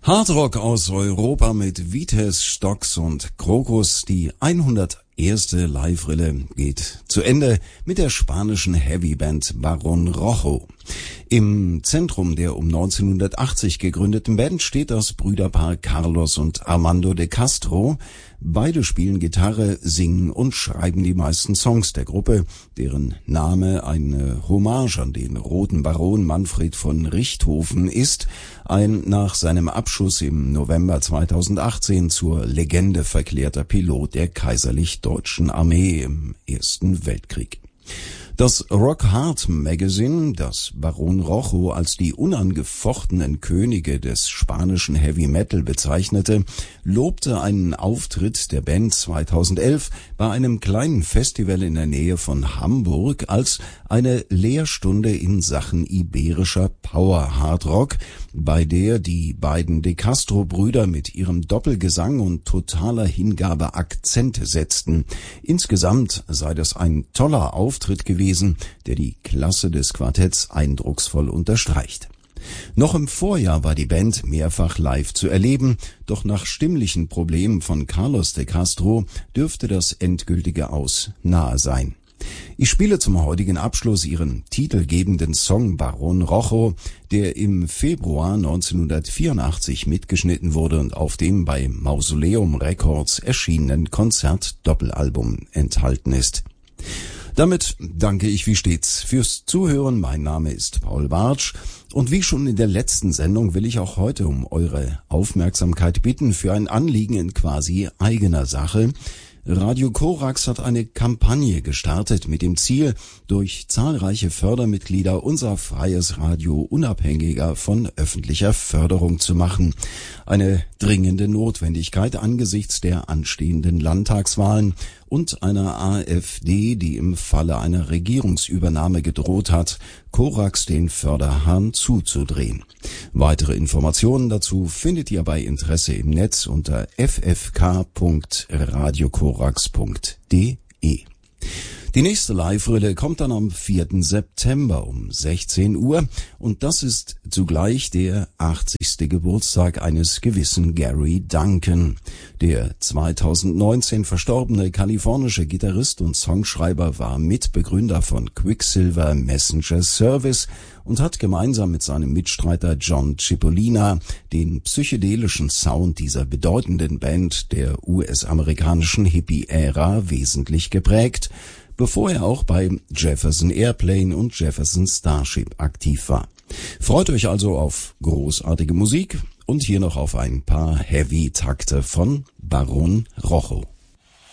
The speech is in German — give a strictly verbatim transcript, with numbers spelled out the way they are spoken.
Hardrock aus Europa mit Vites, Stocks und Krokus. Die hunderterste Live-Rille geht zu Ende mit der spanischen Heavyband Barón Rojo. Im Zentrum der um neunzehnhundertachtzig gegründeten Band steht das Brüderpaar Carlos und Armando de Castro. Beide spielen Gitarre, singen und schreiben die meisten Songs der Gruppe, deren Name eine Hommage an den Roten Baron Manfred von Richthofen ist, ein nach seinem Abschuss im November zweitausendachtzehn zur Legende verklärter Pilot der Kaiserlich Deutschen Armee im Ersten Weltkrieg. Das Rock Hard Magazine, das Barón Rojo als die unangefochtenen Könige des spanischen Heavy Metal bezeichnete, lobte einen Auftritt der Band zweitausendelf bei einem kleinen Festival in der Nähe von Hamburg als eine Lehrstunde in Sachen iberischer Power Hard Rock, bei der die beiden De Castro-Brüder mit ihrem Doppelgesang und totaler Hingabe Akzente setzten. Insgesamt sei das ein toller Auftritt gewesen, der die Klasse des Quartetts eindrucksvoll unterstreicht. Noch im Vorjahr war die Band mehrfach live zu erleben, doch nach stimmlichen Problemen von Carlos de Castro dürfte das endgültige Aus nahe sein. Ich spiele zum heutigen Abschluss ihren titelgebenden Song Barón Rojo, der im Februar neunzehnhundertvierundachtzig mitgeschnitten wurde und auf dem bei Mausoleum Records erschienenen Konzert-Doppelalbum enthalten ist. Damit danke ich wie stets fürs Zuhören. Mein Name ist Paul Bartsch und wie schon in der letzten Sendung will ich auch heute um eure Aufmerksamkeit bitten für ein Anliegen in quasi eigener Sache. Radio Korax hat eine Kampagne gestartet mit dem Ziel, durch zahlreiche Fördermitglieder unser freies Radio unabhängiger von öffentlicher Förderung zu machen. Eine dringende Notwendigkeit angesichts der anstehenden Landtagswahlen und einer AfD, die im Falle einer Regierungsübernahme gedroht hat, Korax den Förderhahn zuzudrehen. Weitere Informationen dazu findet ihr bei Interesse im Netz unter f f k punkt radiokorax punkt d e. Die nächste Live-Rille kommt dann am vierten September um sechzehn Uhr und das ist zugleich der achtzigste Geburtstag eines gewissen Gary Duncan. Der zweitausendneunzehn verstorbene kalifornische Gitarrist und Songschreiber war Mitbegründer von Quicksilver Messenger Service und hat gemeinsam mit seinem Mitstreiter John Cipollina den psychedelischen Sound dieser bedeutenden Band der U S-amerikanischen Hippie-Ära wesentlich geprägt, bevor er auch bei Jefferson Airplane und Jefferson Starship aktiv war. Freut euch also auf großartige Musik und hier noch auf ein paar Heavy-Takte von Barón Rojo.